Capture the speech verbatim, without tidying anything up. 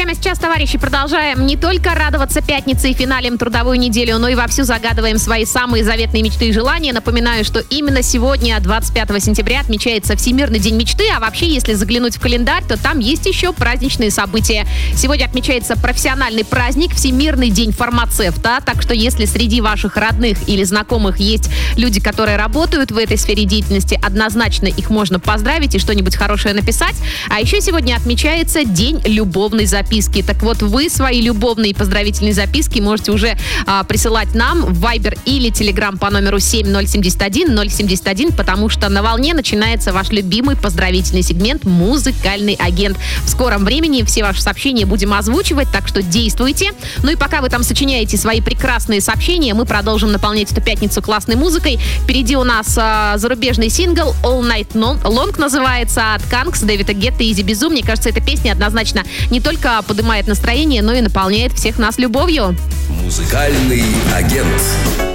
Прямо сейчас, товарищи, продолжаем не только радоваться пятнице и финалем трудовую неделю, но и вовсю загадываем свои самые заветные мечты и желания. Напоминаю, что именно сегодня, двадцать пятого сентября, отмечается Всемирный день мечты, а вообще, если заглянуть в календарь, то там есть еще праздничные события. Сегодня отмечается профессиональный праздник Всемирный день фармацевта, так что если среди ваших родных или знакомых есть люди, которые работают в этой сфере деятельности, однозначно их можно поздравить и что-нибудь хорошее написать. А еще сегодня отмечается День любовной записки. Так вот, вы свои любовные и поздравительные записки можете уже а, присылать нам в Viber или Telegram по номеру семь ноль семь один ноль семь один, потому что на волне начинается ваш любимый поздравительный сегмент «Музыкальный агент». В скором времени все ваши сообщения будем озвучивать, так что действуйте. Ну и пока вы там сочиняете свои прекрасные сообщения, мы продолжим наполнять эту пятницу классной музыкой. Впереди у нас а, зарубежный сингл «All Night Long» называется, от Канкс, Дэвида Гетта и Изи Безу. Мне кажется, эта песня однозначно не только поднимает настроение, но и наполняет всех нас любовью. Музыкальный агент.